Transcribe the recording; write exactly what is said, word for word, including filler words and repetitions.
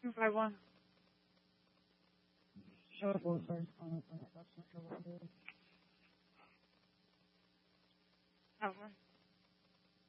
two five one. Show it both first. Oh, no, that's not sure what it is. Have one.